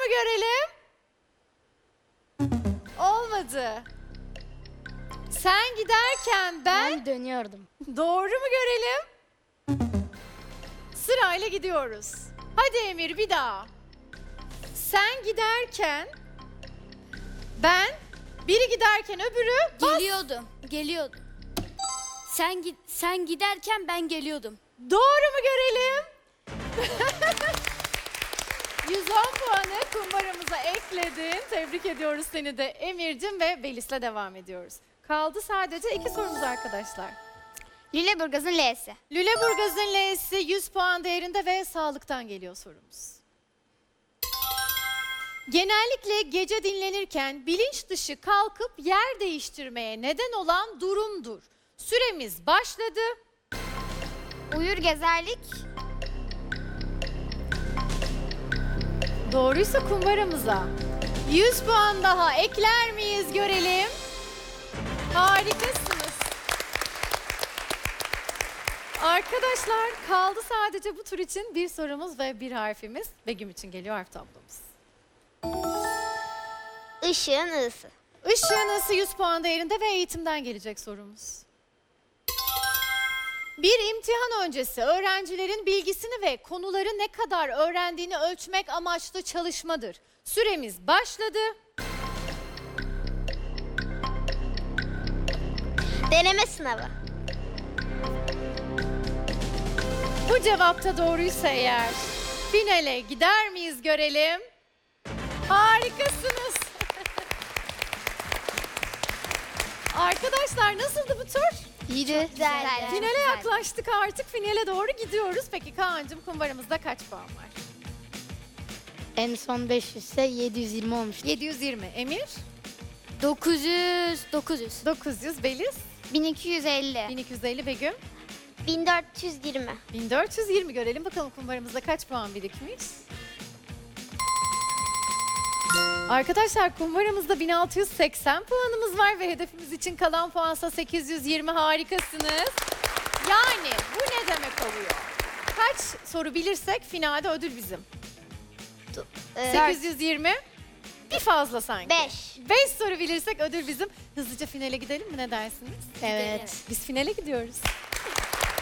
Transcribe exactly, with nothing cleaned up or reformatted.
mu görelim? Olmadı. Sen giderken ben... Ben dönüyordum. Doğru mu görelim? Sırayla gidiyoruz. Hadi Emir bir daha. Sen giderken ben, biri giderken öbürü bas. Geliyordum. Geliyordum. Sen git sen giderken ben geliyordum. Doğru mu görelim? yüz on puanı kumbaramıza ekledin. Tebrik ediyoruz seni de Emir'cim ve Belis'le devam ediyoruz. Kaldı sadece iki sorumuz arkadaşlar. Lüleburgaz'ın L'si. Lüleburgaz'ın L'si yüz puan değerinde ve sağlıktan geliyor sorumuz. Genellikle gece dinlenirken bilinç dışı kalkıp yer değiştirmeye neden olan durumdur. Süremiz başladı. Uyur gezerlik. Doğruysa kumbaramıza yüz puan daha ekler miyiz görelim. Harikasınız. Arkadaşlar kaldı sadece bu tur için bir sorumuz ve bir harfimiz. Begüm için geliyor harf tablomuz. Işığın ısı. Işığın ısı yüz puan değerinde ve eğitimden gelecek sorumuz. Bir imtihan öncesi öğrencilerin bilgisini ve konuları ne kadar öğrendiğini ölçmek amaçlı çalışmadır. Süremiz başladı. Deneme sınavı. Bu cevapta doğruysa eğer finale gider miyiz görelim. Harikasınız. Arkadaşlar nasıldı bu tur? İyiydi. Güzel. Finale yaklaştık artık. Finale doğru gidiyoruz. Peki Kaan'cığım kumbaramızda kaç puan var? En son beş yüz ise yedi yüz yirmi olmuş. yedi yüz yirmi. Emir? dokuz yüz. dokuz yüz. dokuz yüz. Beliz? bin iki yüz elli. bin iki yüz elli. Begüm? bin dört yüz yirmi. bin dört yüz yirmi. Görelim bakalım kumbaramızda kaç puan birikmiş? Arkadaşlar kumbaramızda bin altı yüz seksen puanımız var ve hedefimiz için kalan puansa sekiz yüz yirmi. Harikasınız. Yani bu ne demek oluyor? Kaç soru bilirsek finalde ödül bizim. Ee, sekiz yüz yirmi. Bir fazla sanki. beş. beş soru bilirsek ödül bizim. Hızlıca finale gidelim mi, ne dersiniz? Evet. Biz finale gidiyoruz.